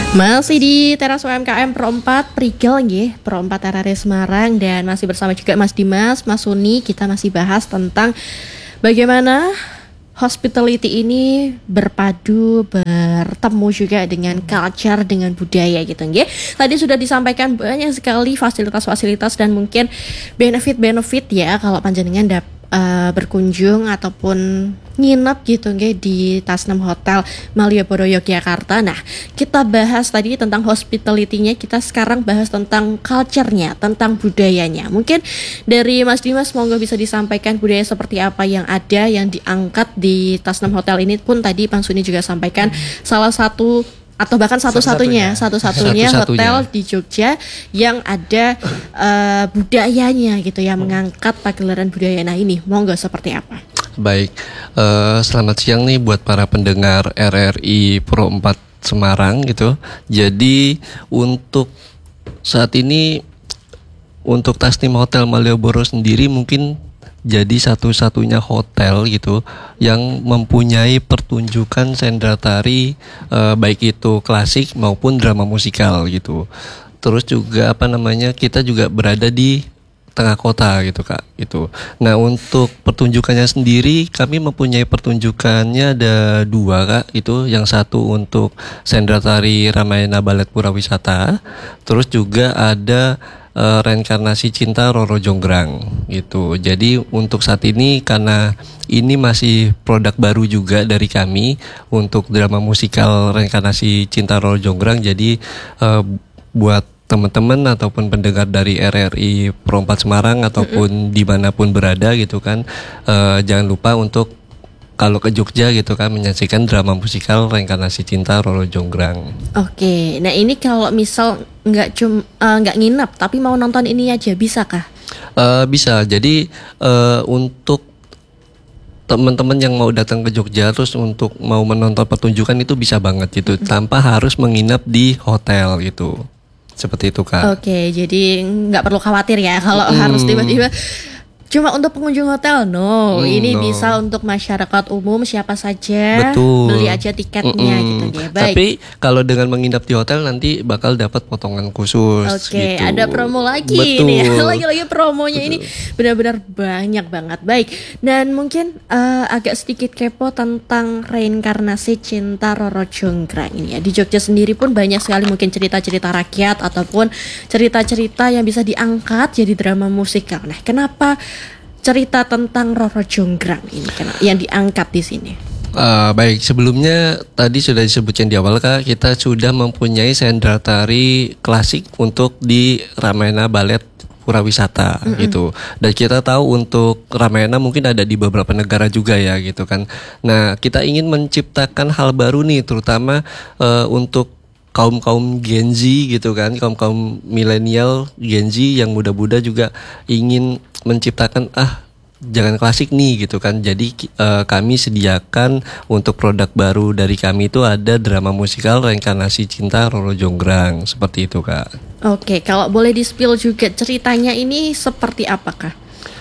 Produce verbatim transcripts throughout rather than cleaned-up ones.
Masih di teras U M K M Pro empat Prigel nggih, Pro empat R R I Semarang, dan masih bersama juga Mas Dimas, Mas Suni. Kita masih bahas tentang bagaimana hospitality ini berpadu, bertemu juga dengan culture, dengan budaya gitu nggih. Tadi sudah disampaikan banyak sekali fasilitas-fasilitas dan mungkin benefit-benefit ya kalau panjenengan dapat Uh, berkunjung ataupun nginep gitu nggih di Tasnem Hotel Malioboro Yogyakarta. Nah, kita bahas tadi tentang hospitality-nya, kita sekarang bahas tentang culture-nya, tentang budayanya. Mungkin dari Mas Dimas monggo bisa disampaikan budaya seperti apa yang ada, yang diangkat di Tasnem Hotel ini. Pun tadi Bang Suni juga sampaikan hmm. salah satu atau bahkan satu-satunya satu-satunya hotel di Jogja yang ada uh, budayanya gitu ya, mengangkat pagelaran budaya. Nah ini monggo seperti apa? Baik, uh, selamat siang nih buat para pendengar R R I Pro empat Semarang gitu. Jadi untuk saat ini untuk Tasnim Hotel Malioboro sendiri mungkin jadi satu-satunya hotel gitu yang mempunyai pertunjukan sendra tari eh, baik itu klasik maupun drama musikal gitu. Terus juga apa namanya, kita juga berada di tengah kota gitu Kak gitu. Nah untuk pertunjukannya sendiri kami mempunyai pertunjukannya ada dua Kak, itu yang satu untuk sendra tari Ramayana Balet Pura Wisata, terus juga ada Uh, reinkarnasi cinta Roro Jonggrang gitu. Jadi untuk saat ini karena ini masih produk baru juga dari kami untuk drama musikal reinkarnasi cinta Roro Jonggrang. Jadi uh, buat teman-teman ataupun pendengar dari R R I Pro empat Semarang ataupun mm-hmm. dimanapun berada gitu kan, uh, jangan lupa untuk kalau ke Jogja gitu kan menyaksikan drama musikal reinkarnasi cinta Roro Jonggrang. Oke, nah ini kalau misal nggak cum uh, nggak nginep tapi mau nonton ini aja bisa kah? Uh, bisa. Jadi uh, untuk teman-teman yang mau datang ke Jogja terus untuk mau menonton pertunjukan itu bisa banget gitu, mm-hmm. tanpa harus menginap di hotel gitu. Seperti itu Kak. Oke, jadi nggak perlu khawatir ya kalau mm. harus tiba-tiba cuma untuk pengunjung hotel, no. Hmm, ini no. Bisa untuk masyarakat umum, siapa saja. Betul. Beli aja tiketnya mm-mm. gitu ya. Baik. Tapi kalau dengan menginap di hotel nanti bakal dapat potongan khusus. Oke, gitu. Ada promo lagi. Betul. Nih. Lagi-lagi promonya Betul. Ini benar-benar banyak banget. Baik. Dan mungkin uh, agak sedikit kepo tentang reinkarnasi cinta Roro Jonggrang ini ya. Di Jogja sendiri pun banyak sekali mungkin cerita-cerita rakyat ataupun cerita-cerita yang bisa diangkat jadi drama musikal. Nah, kenapa cerita tentang Roro Jonggrang ini kan yang diangkat di sini? Uh, baik, sebelumnya tadi sudah disebutkan di awal Kak, kita sudah mempunyai sendra tari klasik untuk di Ramayana Balet Pura Wisata mm-hmm. gitu. Dan kita tahu untuk Ramayana mungkin ada di beberapa negara juga ya gitu kan. Nah, kita ingin menciptakan hal baru nih, terutama uh, untuk kaum-kaum Gen Z gitu kan, kaum-kaum milenial Gen Z yang muda-muda juga ingin menciptakan ah jangan klasik nih gitu kan. Jadi uh, kami sediakan untuk produk baru dari kami itu ada drama musikal reinkarnasi cinta Roro Jonggrang, seperti itu Kak. Oke, kalau boleh di-spill juga ceritanya ini seperti apakah?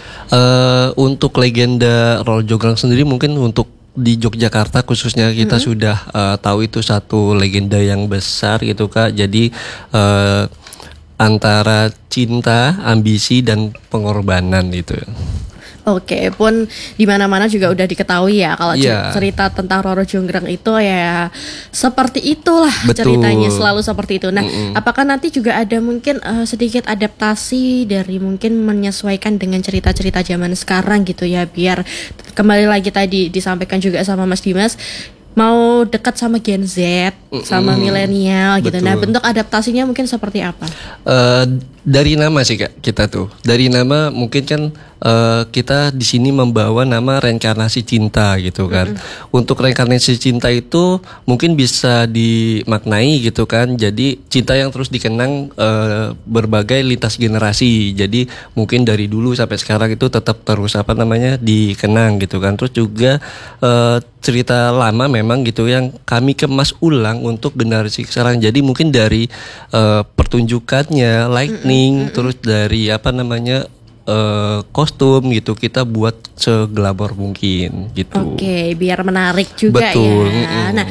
Uh, untuk legenda Roro Jonggrang sendiri mungkin untuk di Yogyakarta khususnya kita mm-hmm. sudah uh, tahu itu satu legenda yang besar gitu Kak. Jadi uh, antara cinta, ambisi dan pengorbanan gitu. Oke, pun di mana-mana juga udah diketahui ya kalau yeah. cerita tentang Roro Jonggrang itu ya seperti itulah. Betul. Ceritanya selalu seperti itu. Nah, mm-mm. apakah nanti juga ada mungkin uh, sedikit adaptasi dari mungkin menyesuaikan dengan cerita-cerita zaman sekarang gitu ya, biar kembali lagi tadi disampaikan juga sama Mas Dimas, mau dekat sama Gen Z, mm-mm. sama milenial gitu. Nah, bentuk adaptasinya mungkin seperti apa? Uh, dari nama sih Kak, kita tuh. Dari nama mungkin kan uh, kita di sini membawa nama reinkarnasi cinta gitu kan. Mm-hmm. Untuk reinkarnasi cinta itu mungkin bisa dimaknai gitu kan. Jadi cinta yang terus dikenang uh, berbagai lintas generasi. Jadi mungkin dari dulu sampai sekarang itu tetap terus apa namanya dikenang gitu kan. Terus juga uh, cerita lama memang gitu yang kami kemas ulang untuk generasi sekarang. Jadi mungkin dari uh, pertunjukannya, lightning, mm-hmm. terus dari apa namanya uh, kostum gitu kita buat seglamor mungkin gitu. Oke, biar menarik juga. Betul. Ya. Mm-hmm. Nah,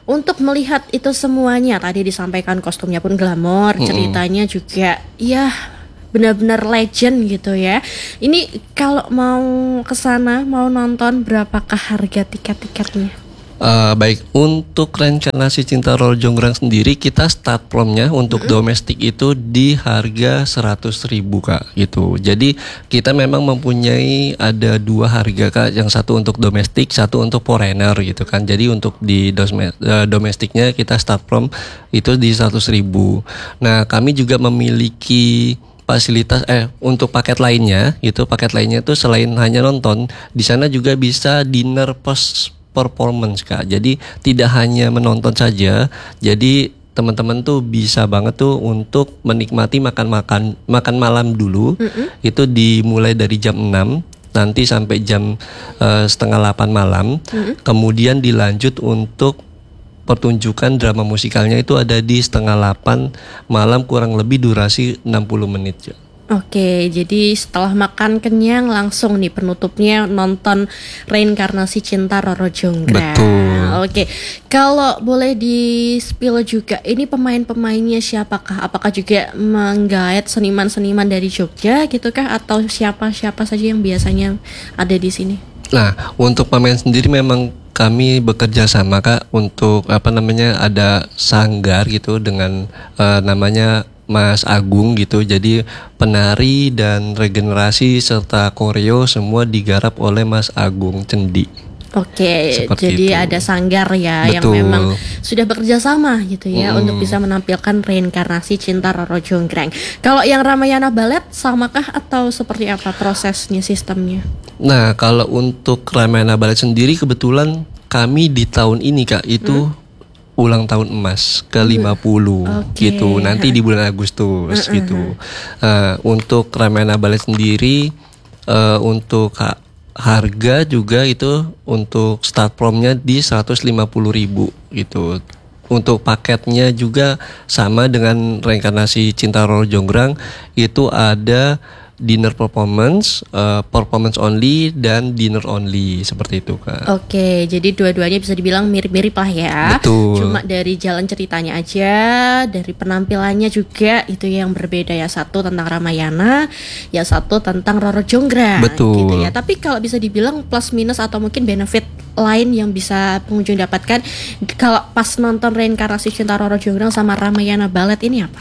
Untuk melihat itu semuanya, tadi disampaikan kostumnya pun glamor, Mm-mm. ceritanya juga ya benar-benar legend gitu ya. Ini kalau mau ke sana, mau nonton, berapakah harga tiket-tiketnya? Uh, baik, untuk Reinkarnasi Cinta Roro Jonggrang sendiri kita start promnya untuk mm-hmm. domestik itu di harga seratus ribu kak gitu. Jadi kita memang mempunyai ada dua harga kak, yang satu untuk domestik, satu untuk foreigner gitu kan. Jadi untuk di dosme, uh, domestiknya kita start prom itu di seratus ribu. Nah kami juga memiliki fasilitas eh untuk paket lainnya itu paket lainnya itu selain hanya nonton, di sana juga bisa dinner post performance kak. Jadi tidak hanya menonton saja. Jadi teman-teman tuh bisa banget tuh untuk menikmati makan-makan makan malam dulu. Mm-hmm. Itu dimulai dari jam enam nanti sampai jam uh, setengah delapan malam. Mm-hmm. Kemudian dilanjut untuk pertunjukan drama musikalnya itu ada di setengah delapan malam, kurang lebih durasi enam puluh menit ya. Oke, jadi setelah makan kenyang langsung nih penutupnya nonton Reinkarnasi Cinta Roro Jonggrang. Betul. Oke, kalau boleh di-spill juga, ini pemain-pemainnya siapakah? Apakah juga menggait seniman-seniman dari Jogja gitu kah? Atau siapa-siapa saja yang biasanya ada di sini? Nah, untuk pemain sendiri memang kami bekerja sama kak untuk apa namanya ada sanggar gitu dengan uh, namanya Mas Agung gitu. Jadi penari dan regenerasi serta koreo semua digarap oleh Mas Agung Cendi. Oke, seperti jadi itu. ada sanggar ya. Betul. Yang memang sudah bekerja sama gitu ya, mm. untuk bisa menampilkan Reinkarnasi Cinta Roro Jonggrang. Kalau yang Ramayana Ballet samakah atau seperti apa prosesnya, sistemnya? Nah, kalau untuk Ramayana Ballet sendiri kebetulan kami di tahun ini kak itu mm. ulang tahun emas ke lima puluh okay. gitu, nanti di bulan Agustus uh-uh. gitu. Uh, untuk Ramayana Ballet sendiri uh, untuk ha- harga juga itu untuk start promnya di seratus lima puluh ribu gitu. Untuk paketnya juga sama dengan Reinkarnasi Cinta Roro Jonggrang, itu ada dinner performance, uh, performance only, dan dinner only, seperti itu kak. Oke, jadi dua-duanya bisa dibilang mirip-mirip lah ya. Betul. Cuma dari jalan ceritanya aja, dari penampilannya juga itu yang berbeda ya. Satu tentang Ramayana, ya satu tentang Roro Jonggrang. Betul. Gitu ya. Tapi kalau bisa dibilang plus minus atau mungkin benefit lain yang bisa pengunjung dapatkan kalau pas nonton Reinkarnasi Cinta Roro Jonggrang sama Ramayana Ballet ini apa?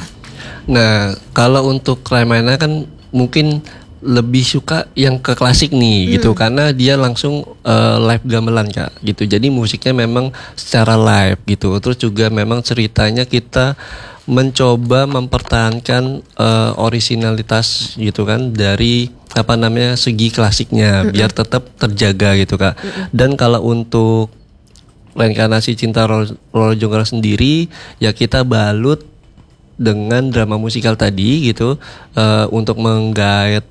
Nah, kalau untuk Ramayana kan mungkin lebih suka yang ke klasik nih hmm. gitu, karena dia langsung uh, live gamelan kak gitu. Jadi musiknya memang secara live gitu. Terus juga memang ceritanya kita mencoba mempertahankan uh, orisinalitas gitu kan dari apa namanya segi klasiknya, hmm. biar tetap terjaga gitu kak. Hmm. Dan kalau untuk Reinkarnasi Cinta Roro Jonggrang sendiri ya kita balut dengan drama musikal tadi gitu, uh, untuk menggait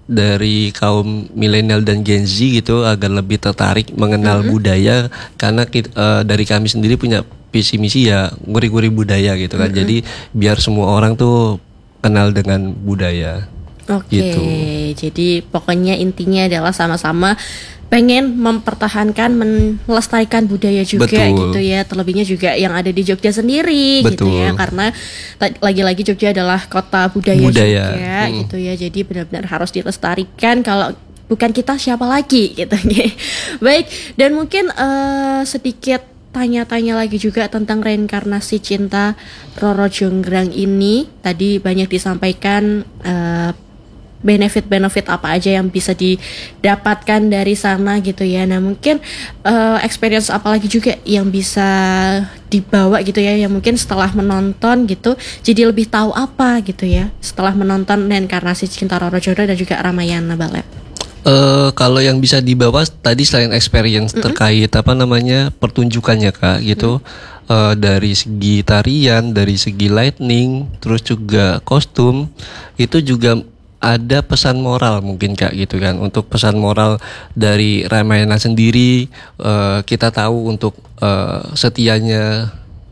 dari kaum milenial dan Gen Z gitu agar lebih tertarik mengenal mm-hmm. budaya, karena kita, uh, dari kami sendiri punya visi misi ya guri-guri budaya gitu kan. Mm-hmm. Jadi biar semua orang tuh kenal dengan budaya. Oke, gitu. Jadi pokoknya intinya adalah sama-sama pengen mempertahankan, melestarikan budaya juga. Betul. Gitu ya. Terlebihnya juga yang ada di Jogja sendiri. Betul. Gitu ya, karena t- lagi-lagi Jogja adalah kota budaya, budaya. juga hmm. gitu ya. Jadi benar-benar harus dilestarikan, kalau bukan kita siapa lagi gitu. Baik, dan mungkin uh, sedikit tanya-tanya lagi juga tentang Reinkarnasi Cinta Roro Jonggrang ini. Tadi banyak disampaikan uh, benefit-benefit apa aja yang bisa didapatkan dari sana gitu ya. Nah mungkin uh, experience apa lagi juga yang bisa dibawa gitu ya, yang mungkin setelah menonton gitu jadi lebih tahu apa gitu ya setelah menonton Reinkarnasi Cinta Roro Jonggrang dan juga Ramayana Ballet. Uh, kalau yang bisa dibawa tadi selain experience mm-hmm. terkait apa namanya pertunjukannya kak gitu, mm-hmm. uh, dari segi tarian, dari segi lighting, terus juga kostum, itu juga ada pesan moral mungkin kak gitu kan. Untuk pesan moral dari Ramayana sendiri, uh, kita tahu untuk uh, setianya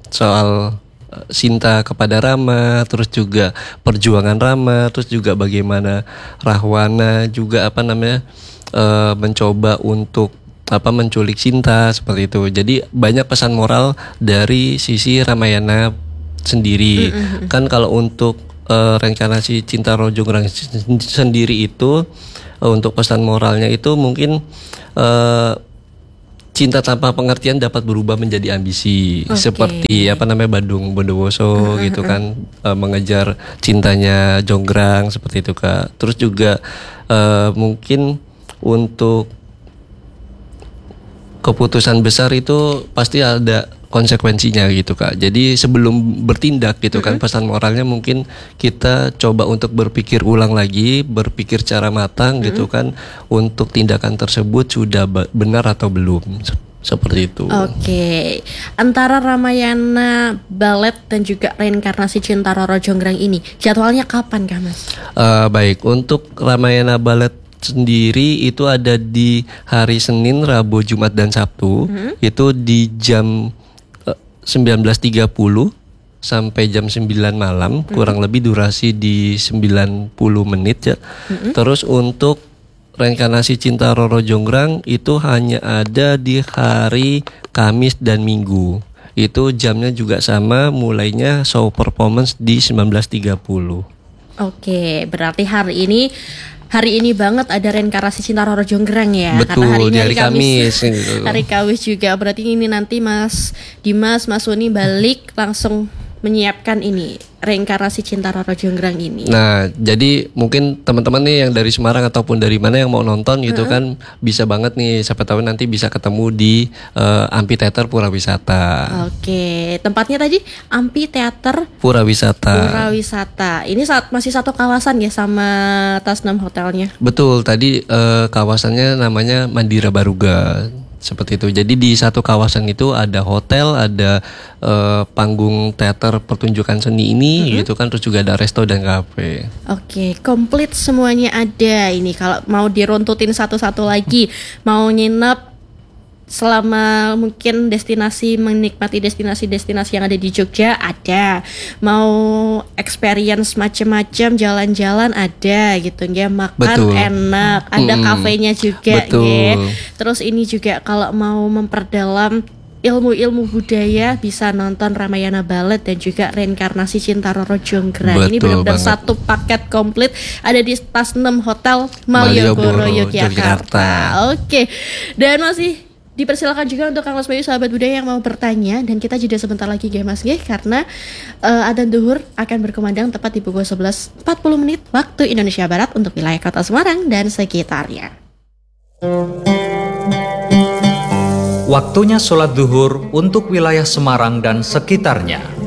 soal Sinta kepada Rama, terus juga perjuangan Rama, terus juga bagaimana Rahwana juga apa namanya uh, mencoba untuk apa menculik cinta seperti itu. Jadi banyak pesan moral dari sisi Ramayana sendiri. Mm-hmm. Kan kalau untuk uh, reinkarnasi Cinta Rojonggrang sendiri itu uh, untuk pesan moralnya itu mungkin uh, cinta tanpa pengertian dapat berubah menjadi ambisi, okay. Seperti apa namanya Badung Bondowoso uh-huh. gitu kan, uh, mengejar cintanya Jonggrang seperti itu Kak. Terus juga uh, mungkin untuk keputusan besar itu pasti ada konsekuensinya gitu Kak. Jadi sebelum bertindak gitu kan, mm-hmm. pesan moralnya mungkin kita coba untuk berpikir ulang lagi, berpikir cara matang mm-hmm. gitu kan, untuk tindakan tersebut sudah benar atau belum. Seperti itu. Oke, okay. Antara Ramayana Ballet dan juga reinkarnasi Cinta Roro Jonggrang ini jadwalnya kapan Kak Mas? Uh, baik, untuk Ramayana Ballet sendiri itu ada di hari Senin, Rabu, Jumat dan Sabtu. Hmm. Itu di jam uh, sembilan belas tiga puluh sampai jam sembilan malam, hmm. kurang lebih durasi di sembilan puluh menit ya. Hmm. Terus untuk reinkarnasi Cinta Roro Jonggrang itu hanya ada di hari Kamis dan Minggu. Itu jamnya juga sama, mulainya show performance di sembilan belas tiga puluh. Oke, berarti hari ini Hari ini banget ada reinkarnasi Cinta Roro Jonggrang ya. Betul, karena hari ini hari, hari Kamis, Kamis gitu. Hari Kamis juga. Berarti ini nanti Mas Dimas, Mas Suni balik langsung menyiapkan ini reinkarnasi Cinta Roro Jonggrang ini. Nah, jadi mungkin teman-teman nih yang dari Semarang ataupun dari mana yang mau nonton gitu uh-huh. kan bisa banget nih, siapa tahu nanti bisa ketemu di uh, Amphitheater Pura Wisata. Oke, tempatnya tadi Amphitheater Pura Wisata. Pura Wisata. Ini saat masih satu kawasan ya sama Tasnem hotelnya. Betul, tadi uh, kawasannya namanya Mandira Baruga. Seperti itu. Jadi di satu kawasan itu ada hotel, ada uh, panggung teater pertunjukan seni ini, mm-hmm. gitu kan. Terus juga ada resto dan kafe. Oke, komplit semuanya ada ini. Kalau mau diruntutin satu-satu lagi, mau nginep selama mungkin destinasi, menikmati destinasi-destinasi yang ada di Jogja ada, mau experience macam-macam jalan-jalan ada gitu ya, makan Betul. enak, ada hmm. kafenya juga ya. Terus ini juga kalau mau memperdalam ilmu-ilmu budaya bisa nonton Ramayana Ballet dan juga reinkarnasi Cinta Roro Jonggrang. Ini benar-benar banget. Satu paket komplit ada di Tasnem Hotel Malioboro, Yogyakarta. Yogyakarta. Oke, dan masih dipersilakan juga untuk Kang Mas Bayu sahabat budaya yang mau bertanya, dan kita jeda sebentar lagi ya Mas Nggih, karena uh, adzan duhur akan berkumandang tepat di pukul sebelas empat puluh menit waktu Indonesia Barat untuk wilayah Kota Semarang dan sekitarnya. Waktunya sholat duhur untuk wilayah Semarang dan sekitarnya.